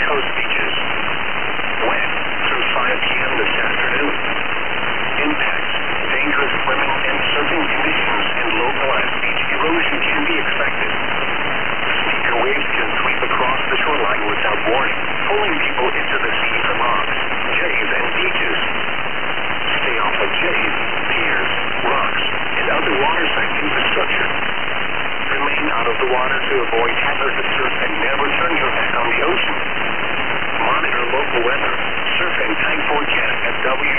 coast beaches. Wet through 5 p.m. this afternoon. Impacts, dangerous swimming and surfing conditions, and localized beach erosion can be expected. Sneaker waves can sweep across the shoreline without warning, pulling people into the sea from rocks, jays, and beaches. Stay off of jays, piers, rocks, and other waterside infrastructure. Remain out of the water to avoid hazardous surf and never turn your back on the ocean. Monitor local weather. Surf and tide forecast at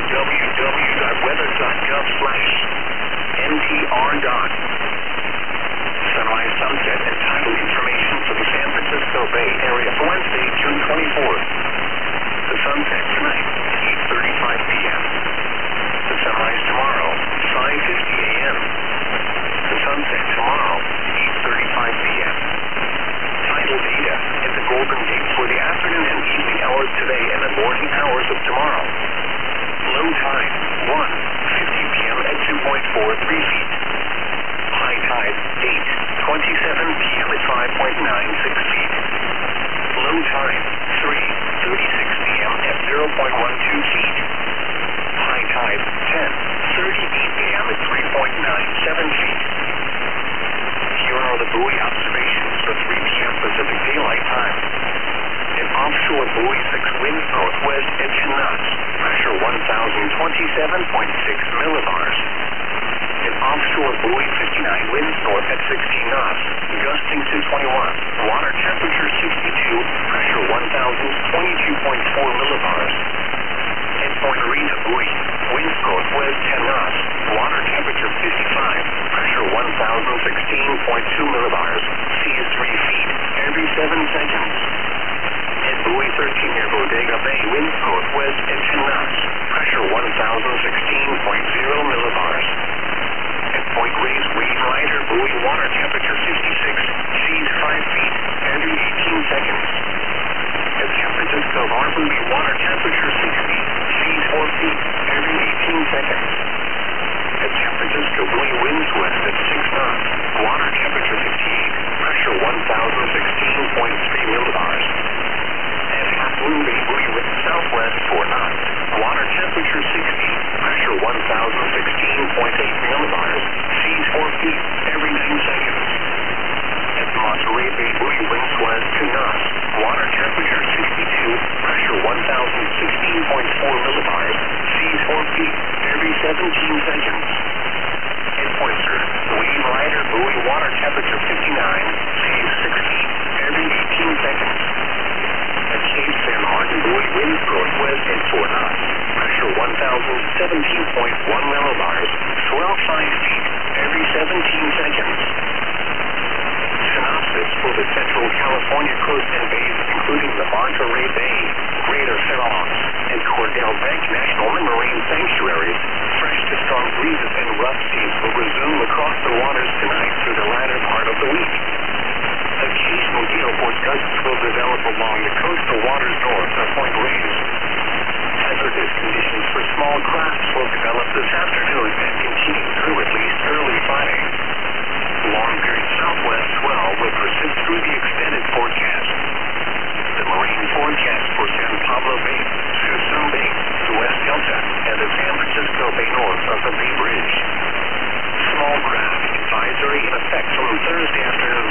www.weather.gov/NPR. Sunrise, sunset, and tidal information for the San Francisco Bay Area for Wednesday, June 24th. The sunset tonight, 8:35 p.m. The sunrise tomorrow, 5:50 a.m. The sunset tomorrow, 8:35 p.m. Tidal data at the Golden Gate for the afternoon and evening hours today and the morning hours of tomorrow. Low tide, 1:50 p.m. at 2.43 feet. High tide, 8:27 p.m. at 5.96 feet. Low tide, 3:36 p.m. at 0.12 feet. High tide, 10:38 a.m. at 3.97 feet. Here are the buoy observations for 3 p.m. Pacific Daylight Time. An offshore buoy 6 winds northwest at 10 knots, pressure 1,027.6 millibars. An offshore buoy 59 winds north at 16 knots, gusting to 21, water temperature 62, pressure 1,022.4 millibars. At Point Rita buoy, winds northwest 10 knots, water temperature 55, pressure 1,016.2 millibars, seas 3 feet every 7 seconds. At buoy 13 near Bodega Bay, winds northwest at 10 knots, pressure 1,016.0 millibars. At Point Reyes Wave Rider buoy, water temperature 56, seas 5 feet every 18 seconds. At San Francisco Harbor, water temperature 60, seas 4 feet every 18 seconds. At San Francisco buoy, winds west at 6 knots, water temperature 58, pressure 1,016.3 millibars. At Half Moon Bay buoy, wind southwest 4 knots, water temperature 60, pressure 1,016.8 millibars, seas 4 feet every 9 seconds. At Monterey Bay buoy, winds west 2 knots, water temperature 62, pressure 1,016.4 millibars, seas 4 feet every 17 seconds. At Poynter, Wave Rider buoy, water temperature 59, seas 6 feet every 18 seconds. At Cape San Martin buoy, winds northwest at 4 knots, pressure 1,017.1 millibars, swell 5 feet every 17 seconds. Synopsis for the Central California coast and bays, including the Monterey Bay, Greater Fair Oaks, and Cordell Bank National Marine Sanctuaries, fresh to strong breezes and rough seas will resume across the waters tonight through the latter part of the week. Occasional gale force gusts will develop along the coastal waters north of Point Reyes. Hazardous conditions for small crafts will develop this afternoon and continue through at least early Friday. Long-period southwest swell will persist through the extended forecast. The marine forecast for San Pablo Bay, Suisun Bay, the West Delta, and the San Francisco Bay north of the Bay Bridge. Small craft advisory in effect from Thursday afternoon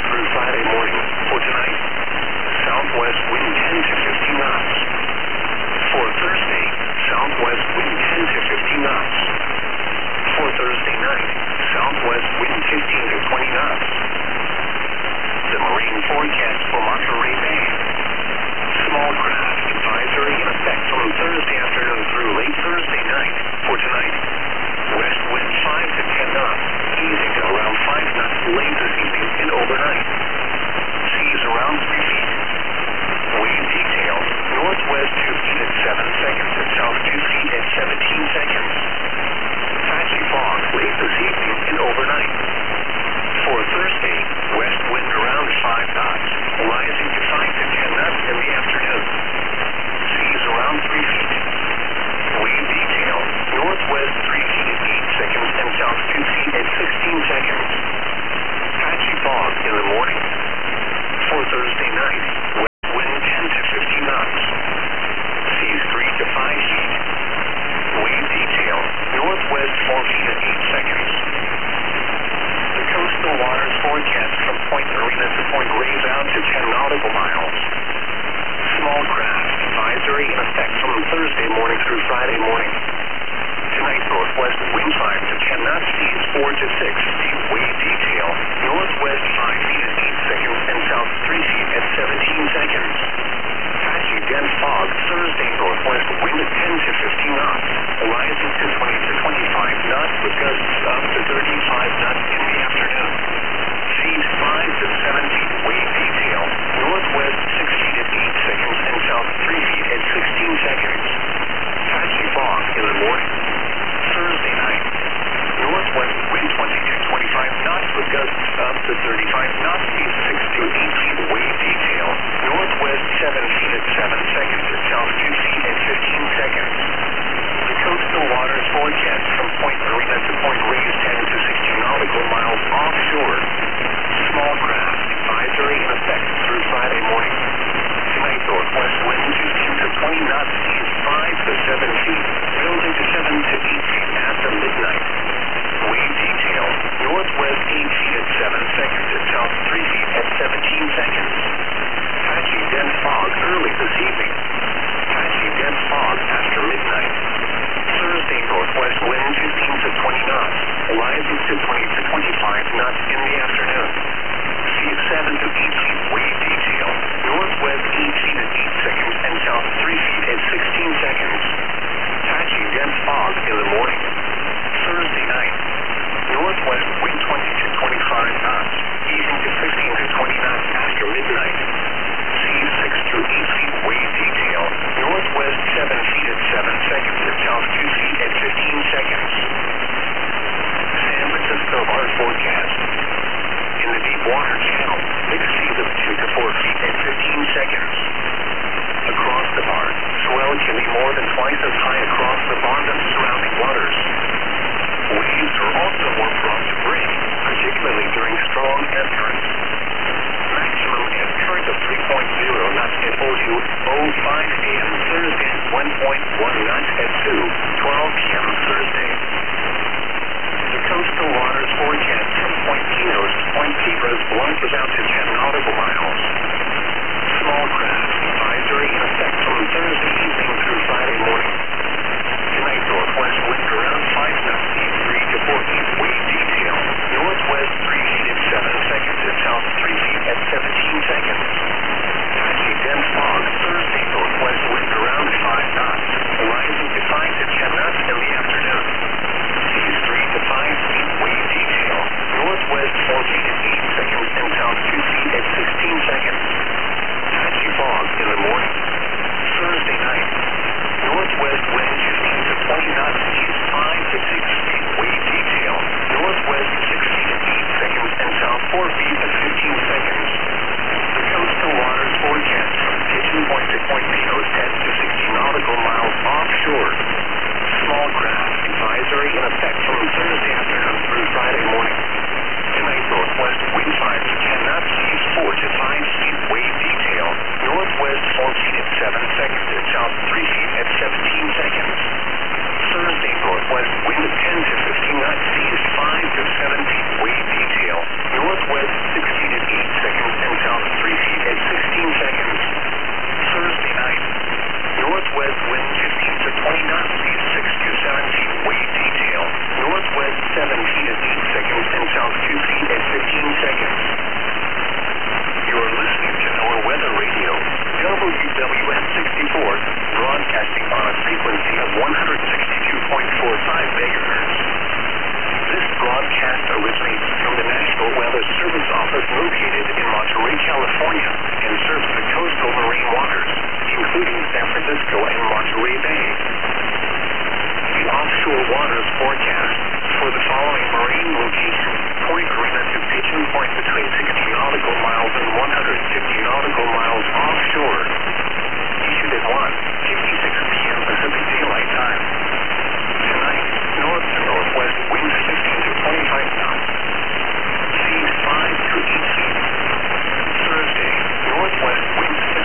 to 6 feet. Wave detail, northwest 5 feet at 8 seconds and south 3 feet at 17 seconds. Patchy dense fog, Thursday northwest wind at 10 to 15 knots, rising to 20 to 25 knots with gusts up to 35 knots in the afternoon. Seas 5 to 7 feet. Wave detail, northwest 6 feet at 8 seconds and south 3 feet at 16 seconds. Patchy fog in the morning. Thursday night, northwest wind 20 to 25 knots with gusts up to 35 knots, seas 6 to 8 feet. Wave detail, northwest 7 feet at 7 seconds and south 2 feet at 15 seconds. The coastal waters forecast from Point Marina to Point Reyes 10 to 16 nautical miles offshore. Small craft advisory in effect through Friday morning. Tonight, northwest wind 15 to 20 knots, seas 5 to 7 feet, building to 7 to 8 feet after midnight. Wave detail, northwest 8 feet at 7 seconds and south 3 feet at 17 seconds. Patchy dense fog early this evening. Patchy dense fog after midnight. Thursday, northwest wind 15 to 20 knots, rising to 20 to 25 knots in the afternoon. Seas 7 to 8 feet. Wave detail, northwest 8 feet at 8 seconds and south 3 feet at 16 seconds. Patchy dense fog in the morning. Thursday night, northwest wind 20 to 25 knots, easing to 15 to 20 knots after midnight. Seas 6 to 8 feet. Wave detail, northwest 7 feet at 7 seconds and south 2 feet at 15 seconds. San Francisco hard forecast. In the deep water channel, mixed seas of 2 to 4 feet at 15 seconds. Across the bar, swell can be more than twice as high across the bar than surrounding waters. Waves are also more prone to break, particularly during strong ebb currents. Maximum ebb current of 3.0 knots at OU 05 AM Thursday, 1.1 knots at 2.